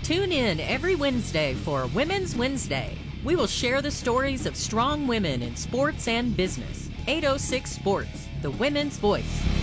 Tune in every Wednesday for Women's Wednesday. We will share the stories of strong women in sports and business. 806 Sports, the women's voice.